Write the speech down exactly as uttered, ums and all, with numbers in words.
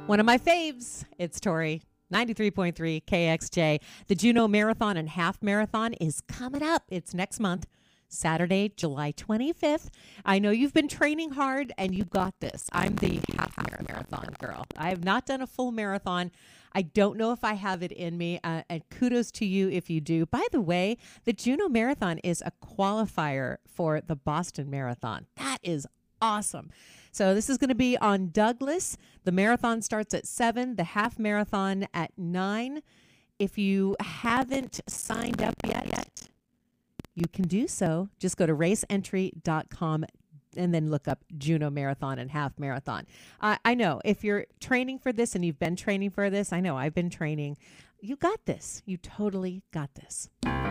One of my faves. It's Tori. ninety-three point three K X J. The Juneau Marathon and Half Marathon is coming up. It's next month, Saturday, July twenty-fifth. I know you've been training hard and you got this. I'm the half marathon girl. I have not done a full marathon. I don't know if I have it in me. Uh, and kudos to you if you do. By the way, the Juneau Marathon is a qualifier for the Boston Marathon. That is awesome. So this is going to be on Douglas. The marathon starts at seven, the half marathon at nine. If you haven't signed up yet, you can do so. Just go to race entry dot com and then look up Juneau Marathon and Half Marathon. Uh, I know if you're training for this and you've been training for this, I know I've been training. You got this. You totally got this.